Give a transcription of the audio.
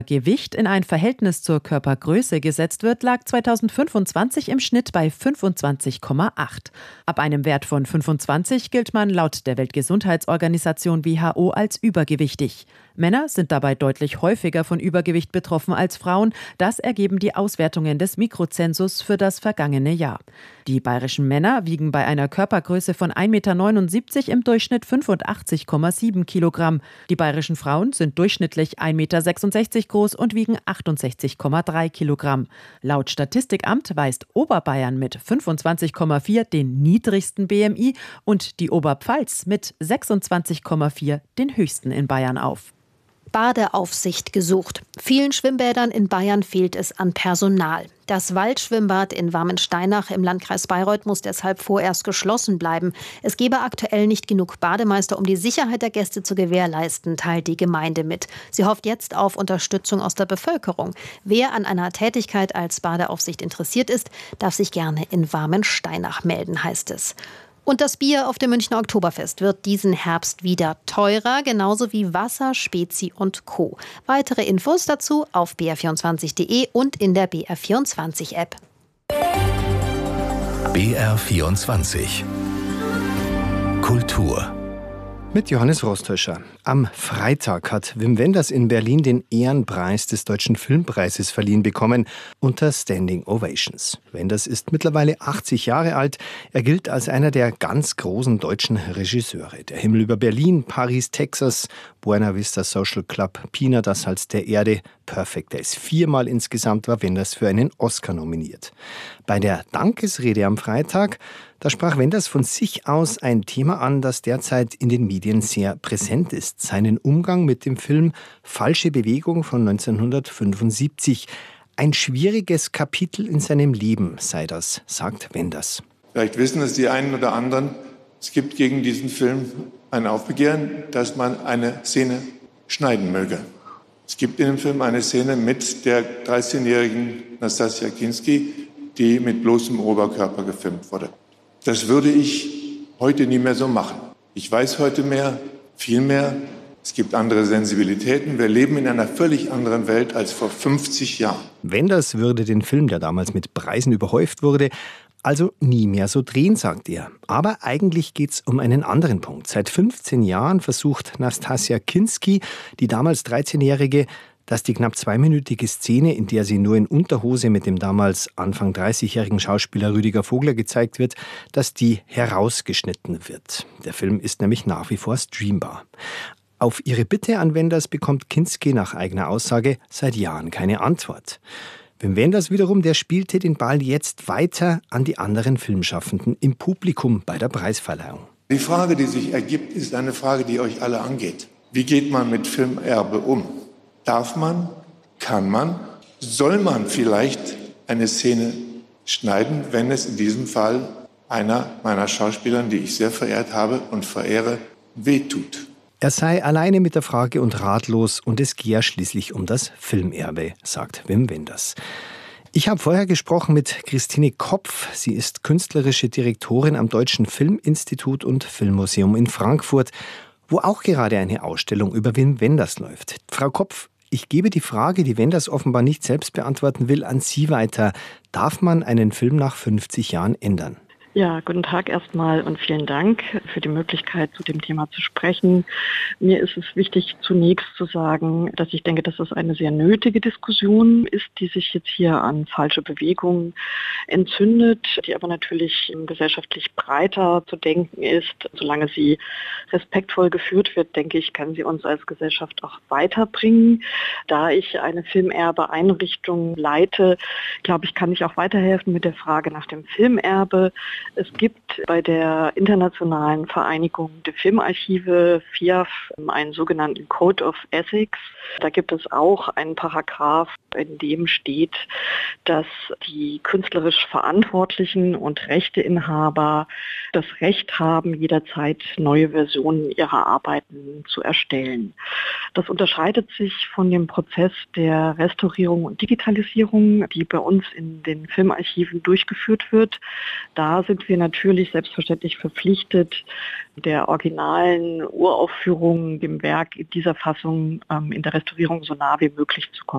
Gewicht in ein Verhältnis zur Körpergröße gesetzt wird, lag 2025 im Schnitt bei 25,8. Ab einem Wert von 25 gilt man laut der Weltgesundheitsorganisation WHO als übergewichtig. Männer sind dabei deutlich häufiger von Übergewicht betroffen als Frauen. Das ergeben die Auswertungen des Mikrozensus für das vergangene Jahr. Die bayerischen Männer wiegen bei einer Körpergröße von 1,79 Meter im Durchschnitt 85,7 Kilogramm. Die bayerischen Frauen sind durchschnittlich 1,66 Meter groß und wiegen 68,3 Kilogramm. Laut Statistikamt weist Oberbayern mit 25,4 den niedrigsten BMI und die Oberpfalz mit 26,4 den höchsten in Bayern auf. Badeaufsicht gesucht. Vielen Schwimmbädern in Bayern fehlt es an Personal. Das Waldschwimmbad in Warmensteinach im Landkreis Bayreuth muss deshalb vorerst geschlossen bleiben. Es gebe aktuell nicht genug Bademeister, um die Sicherheit der Gäste zu gewährleisten, teilt die Gemeinde mit. Sie hofft jetzt auf Unterstützung aus der Bevölkerung. Wer an einer Tätigkeit als Badeaufsicht interessiert ist, darf sich gerne in Warmensteinach melden, heißt es. Und das Bier auf dem Münchner Oktoberfest wird diesen Herbst wieder teurer, genauso wie Wasser, Spezi und Co. Weitere Infos dazu auf br24.de und in der BR24-App. BR24 Kultur mit Johannes Rostäuscher. Am Freitag hat Wim Wenders in Berlin den Ehrenpreis des Deutschen Filmpreises verliehen bekommen, unter Standing Ovations. Wenders ist mittlerweile 80 Jahre alt. Er gilt als einer der ganz großen deutschen Regisseure. Der Himmel über Berlin, Paris, Texas, Buena Vista Social Club, Pina, das Salz der Erde, Perfect Days. 4-mal insgesamt war Wenders für einen Oscar nominiert. Bei der Dankesrede am Freitag, da sprach Wenders von sich aus ein Thema an, das derzeit in den Medien sehr präsent ist. Seinen Umgang mit dem Film Falsche Bewegung von 1975. Ein schwieriges Kapitel in seinem Leben sei das, sagt Wenders. Vielleicht wissen es die einen oder anderen, es gibt gegen diesen Film ein Aufbegehren, dass man eine Szene schneiden möge. Es gibt in dem Film eine Szene mit der 13-jährigen Nastassja Kinski, die mit bloßem Oberkörper gefilmt wurde. Das würde ich heute nie mehr so machen. Ich weiß heute mehr, viel mehr. Es gibt andere Sensibilitäten. Wir leben in einer völlig anderen Welt als vor 50 Jahren. Wenders würde den Film, der damals mit Preisen überhäuft wurde, also nie mehr so drehen, sagt er. Aber eigentlich geht es um einen anderen Punkt. Seit 15 Jahren versucht Nastassja Kinski, die damals 13-Jährige, dass die knapp 2-minütige Szene, in der sie nur in Unterhose mit dem damals Anfang 30-jährigen Schauspieler Rüdiger Vogler gezeigt wird, dass die herausgeschnitten wird. Der Film ist nämlich nach wie vor streambar. Auf ihre Bitte an Wenders bekommt Kinski nach eigener Aussage seit Jahren keine Antwort. Wim Wenders wiederum, der spielte den Ball jetzt weiter an die anderen Filmschaffenden im Publikum bei der Preisverleihung. Die Frage, die sich ergibt, ist eine Frage, die euch alle angeht. Wie geht man mit Filmerbe um? Darf man, kann man, soll man vielleicht eine Szene schneiden, wenn es in diesem Fall einer meiner Schauspielern, die ich sehr verehrt habe und verehre, wehtut? Er sei alleine mit der Frage und ratlos und es gehe schließlich um das Filmerbe, sagt Wim Wenders. Ich habe vorher gesprochen mit Christine Kopf. Sie ist künstlerische Direktorin am Deutschen Filminstitut und Filmmuseum in Frankfurt, wo auch gerade eine Ausstellung über Wim Wenders läuft. Frau Kopf, ich gebe die Frage, die Wenders offenbar nicht selbst beantworten will, an Sie weiter. Darf man einen Film nach 50 Jahren ändern? Ja, guten Tag erstmal und vielen Dank für die Möglichkeit, zu dem Thema zu sprechen. Mir ist es wichtig, zunächst zu sagen, dass ich denke, dass es eine sehr nötige Diskussion ist, die sich jetzt hier an falsche Bewegungen entzündet, die aber natürlich gesellschaftlich breiter zu denken ist. Solange sie respektvoll geführt wird, denke ich, kann sie uns als Gesellschaft auch weiterbringen. Da ich eine Filmerbe-Einrichtung leite, glaube ich, kann ich auch weiterhelfen mit der Frage nach dem Filmerbe. Es gibt bei der Internationalen Vereinigung der Filmarchive, FIAF, einen sogenannten Code of Ethics. Da gibt es auch einen Paragraph, in dem steht, dass die künstlerisch Verantwortlichen und Rechteinhaber das Recht haben, jederzeit neue Versionen ihrer Arbeiten zu erstellen. Das unterscheidet sich von dem Prozess der Restaurierung und Digitalisierung, die bei uns in den Filmarchiven durchgeführt wird. Da sind wir natürlich selbstverständlich verpflichtet, der originalen Uraufführung, dem Werk in dieser Fassung in der Restaurierung so nah wie möglich zu kommen.